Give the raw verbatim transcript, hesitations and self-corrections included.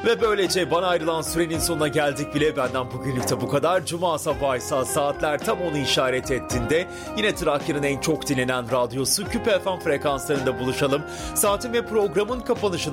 Ve böylece bana ayrılan sürenin sonuna geldik bile. Benden bugünlük de bu kadar. Cuma sabahıysa saatler tam onu işaret ettiğinde yine Trakya'nın en çok dinlenen radyosu Küpe F M frekanslarında buluşalım. Saatin ve programın kapanışını